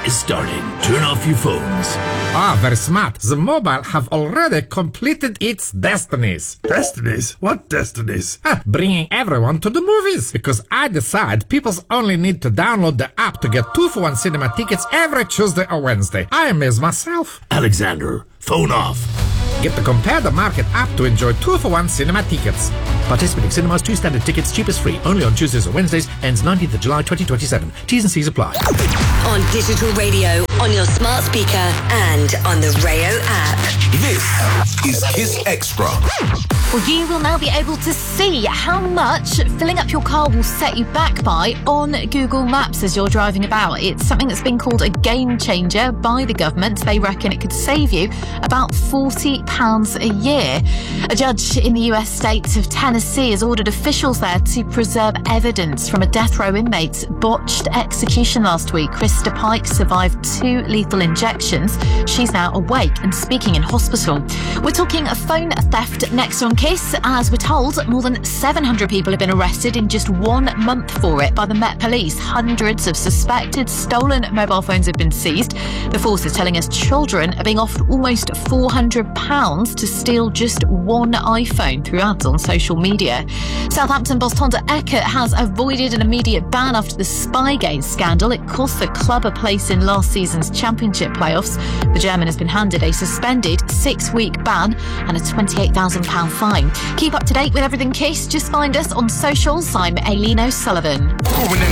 is starting. Turn off your phones. Ah, very smart. The mobile have already completed its destinies. Destinies? What destinies? Bringing everyone to the movies. Because I decide people only need to download the app to get 2-for-1 cinema tickets every Tuesday or Wednesday. I amaze myself. Alexander, phone off. Get the Compare the Market app to enjoy 2-for-1 cinema tickets. Participating cinemas, 2 standard tickets, cheapest free. Only on Tuesdays or Wednesdays. Ends 19th of July 2027. T's and C's apply. On digital radio, on your smart speaker, and on the Rayo app. This is Kiss Extra. Well, you will now be able to see how much filling up your car will set you back by on Google Maps as you're driving about. It's something that's been called a game changer by the government. They reckon it could save you about £40 a year. A judge in the US state of Tennessee has ordered officials there to preserve evidence from a death row inmate's botched execution last week. Krista Pike survived 2 lethal injections. She's now awake and speaking in hospital. We're talking a phone theft next on Kiss. As we're told, more than 700 people have been arrested in just 1 month for it by the Met Police. Hundreds of suspected stolen mobile phones have been seized. The force is telling us children are being offered almost £400 to steal just one iPhone through ads on social media. Southampton boss Tonda Eckert has avoided an immediate ban after the Spygate scandal. It cost the club a place in last season's championship playoffs. The German has been handed a suspended 6-week ban and a £28,000 fine. Keep up to date with everything Kiss. Just find us on socials. I'm Aileen O'Sullivan.